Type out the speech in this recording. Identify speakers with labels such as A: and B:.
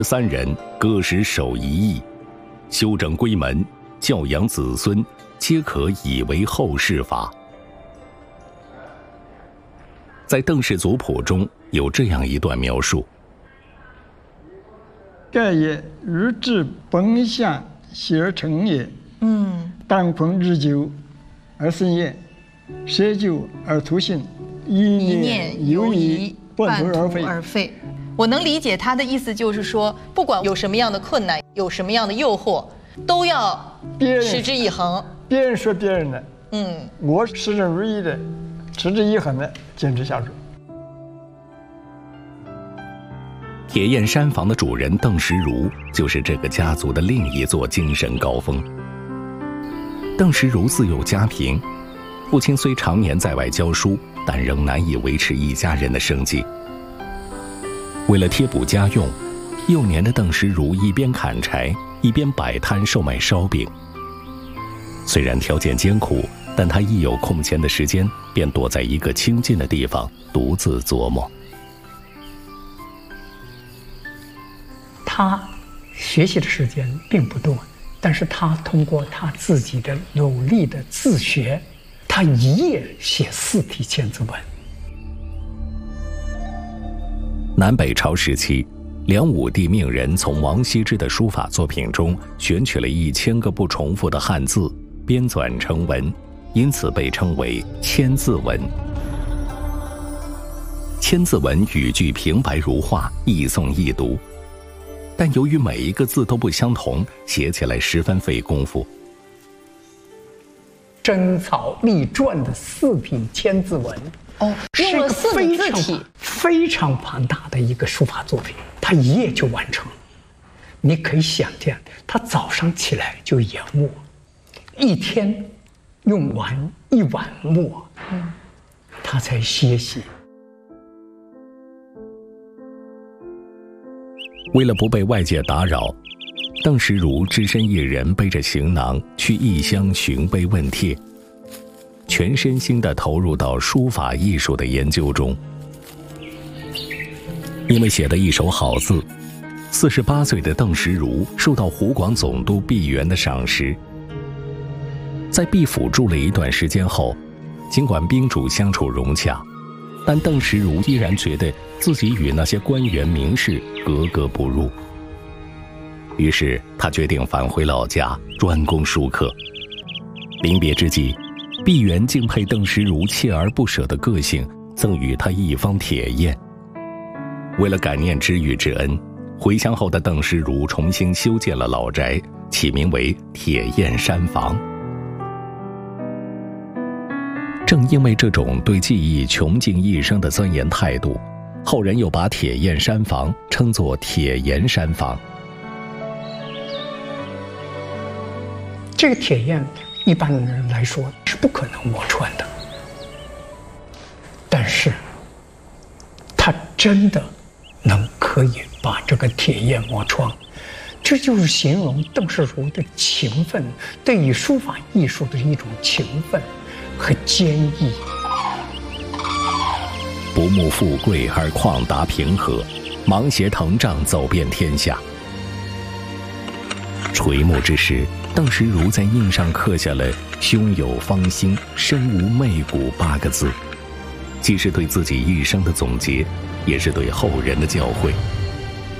A: 3人各使手一艺，修整闺门，教养子孙，皆可以为后世法。在邓氏族谱中有这样一段描述：
B: 盖也如至本相，喜而成也。当坤日久而生焉，舍久而图性，一念犹疑，半途而废。
C: 我能理解他的意思，就是说，不管有什么样的困难，有什么样的诱惑，都要持之以恒。
B: 别人说别人的，我始终如一的，持之以恒的坚持下去。
A: 铁砚山房的主人邓石如，就是这个家族的另一座精神高峰。邓石如自幼家贫，父亲虽常年在外教书，但仍难以维持一家人的生计。为了贴补家用，幼年的邓石如一边砍柴，一边摆摊售卖烧饼。虽然条件艰苦，但他一有空闲的时间，便躲在一个清静的地方，独自琢磨。
D: 他学习的时间并不多，但是他通过他自己的努力的自学，他一夜写4体千字文。
A: 南北朝时期，梁武帝命人从王羲之的书法作品中选取了1000个不重复的汉字，编纂成文，因此被称为千字文。千字文语句平白如画，易诵易读，但由于每一个字都不相同，写起来十分费功夫。
D: 真草隶篆的4体千字文，
C: 用了4个字体，
D: 非常庞大的一个书法作品，他一夜就完成了。你可以想象，他早上起来就研墨，一天用完1碗墨，他才歇息。
A: 为了不被外界打扰，邓石如只身一人背着行囊去异乡寻碑问帖，全身心地投入到书法艺术的研究中。因为写得一手好字，48岁的邓石如受到湖广总督毕沅的赏识。在毕府住了一段时间后，尽管宾主相处融洽，但邓石如依然觉得自己与那些官员名士格格不入。于是他决定返回老家，专攻书课。临别之际，毕沅敬佩邓石如锲而不舍的个性，赠予他一方铁砚。为了感念知遇之恩，回乡后的邓石如重新修建了老宅，起名为铁砚山房。正因为这种对技艺穷尽一生的钻研态度，后人又把铁砚山房称作铁岩山房。
D: 这个铁砚一般人来说是不可能磨穿的，但是他真的可以把这个铁砚磨穿，这就是形容邓石如的勤奋，对于书法艺术的一种勤奋和坚毅。
A: 不慕富贵而旷达平和，芒鞋藤杖走遍天下。垂暮之时，邓石如在印上刻下了胸有芳心，身无媚骨8个字，既是对自己一生的总结，也是对后人的教诲。